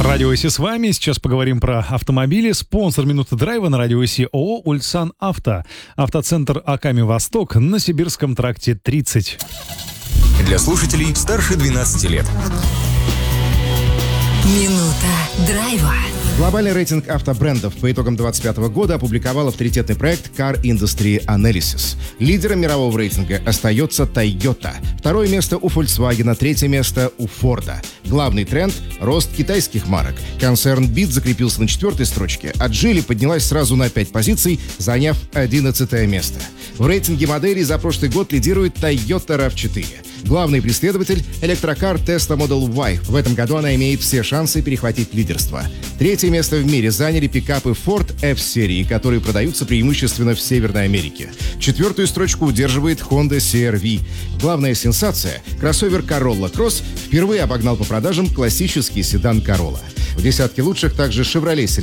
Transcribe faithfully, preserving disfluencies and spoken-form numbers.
Радио ОСИ с вами. Сейчас поговорим про автомобили. Спонсор «Минуты драйва» на Радио ОСИ ООО «Ульсан Авто». Автоцентр Аками Восток на Сибирском тракте тридцать. Для слушателей старше двенадцати лет. Минута драйва. Глобальный рейтинг автобрендов по итогам двадцать пятого года опубликовал авторитетный проект Car Industry Analysis. Лидером мирового рейтинга остается Toyota. Второе место у Volkswagen, третье место у Ford. Главный тренд – рост китайских марок. Концерн Бит закрепился на четвертой строчке, а Geely поднялась сразу на пять позиций, заняв одиннадцатое место. В рейтинге моделей за прошлый год лидирует Toyota рав четыре. Главный преследователь – электрокар Tesla Model Y. В этом году она имеет все шансы перехватить лидерство. Третье место в мире заняли пикапы Ford F-серии, которые продаются преимущественно в Северной Америке. Четвертую строчку удерживает Honda си ар ви. Главная сенсация – кроссовер Corolla Cross впервые обогнал по продажам классический седан Corolla. В десятке лучших также Chevrolet